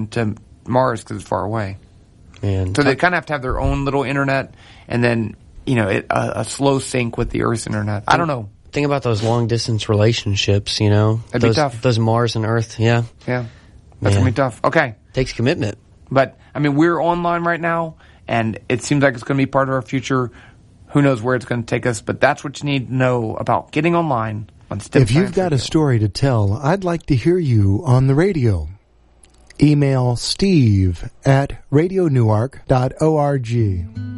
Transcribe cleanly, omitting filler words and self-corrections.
to Mars because it's far away. And so they kind of have to have their own little internet, and then a slow sync with the Earth's internet. I don't know. Think about those long distance relationships. That'd be tough. Those Mars and Earth. Yeah. That's gonna be tough. Okay, takes commitment. But I mean, we're online right now, and it seems like it's going to be part of our future. Who knows where it's going to take us? But that's what you need to know about getting online on STEM. If you've got a story to tell, I'd like to hear you on the radio. Email Steve at radionewark.org.